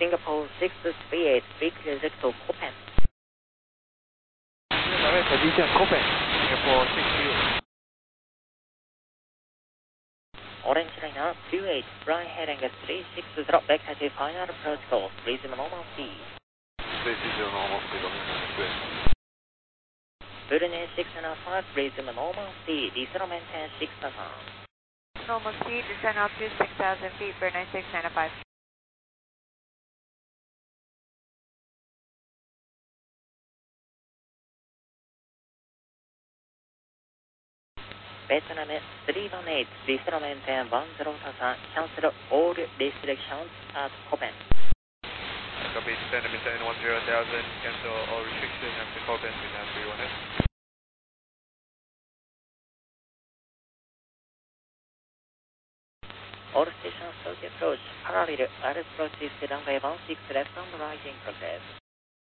Singapore 638, big exit to Copen. Direct position Copen, Singapore 638. Orange liner 28, fly heading 360, back at the final approach course, resume normal speed. Resume normal speed on the Brunei 605, resume normal speed, descend maintain 6,000. Normal speed, descend up to 6,000 feet, Brunei 695. Vietnam 318, descend maintain 10,000, cancel all restrictions at Copen. Copy, descend maintain 10,000, cancel all restrictions after Copen, Vietnam 318. All stations 30 approach, parallel, approach is runway 16 left and right in progress.